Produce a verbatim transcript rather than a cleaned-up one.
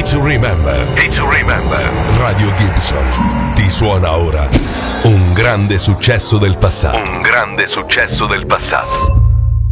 to remember. Day to remember. Radio Gibson ti suona ora un grande successo del passato. Un grande successo del passato.